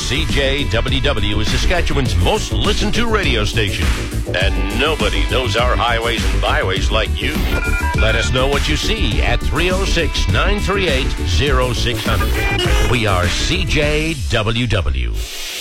CJWW is Saskatchewan's most listened to radio station. And nobody knows our highways and byways like you. Let us know what you see at 306-938-0600. We are CJWW.